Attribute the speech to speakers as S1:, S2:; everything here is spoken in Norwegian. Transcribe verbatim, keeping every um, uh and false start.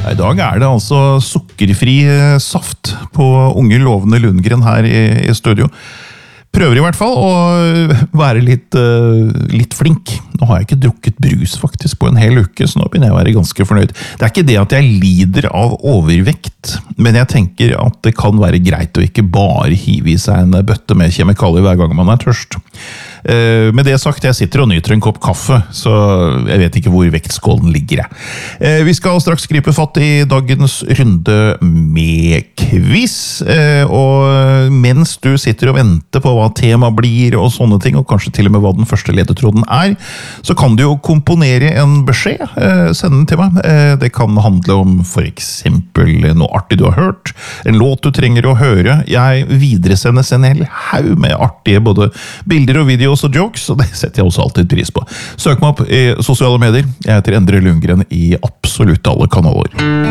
S1: I dag er det altså sukkerfri saft på unge lovende Lundgren her i, i studio. Prøver i hvert fall å være litt, uh, litt flink. Nå har jeg ikke drukket brus faktisk på en hel uke, så nå begynner jeg å være ganske fornøyd. Det er ikke det at jeg lider av overvekt, men jeg tenker at det kan være greit å ikke bare hive i seg en bøtte med kjemikalier hver gang man er tørst. Uh, med det sagt, jeg sitter og nyter en kopp kaffe, så jeg vet ikke hvor vektskålen ligger. Uh, vi skal straks gripe fatt i dagens runde med quiz, uh, og mens du sitter og venter på hva tema blir og sånne ting, og kanskje til og med hva den første ledetråden er, så kan du jo komponere en beskjed, uh, sende den til meg. Uh, det kan handle om for eksempel noe artig du har hørt, en låt du trenger å høre. Jeg videresendes en hel haug med artige både bilder og videoer og jokes, og det setter jeg også alltid pris på. Søk meg opp i sosiale medier. Jeg heter Endre Lundgren i absolutt alle kanaler.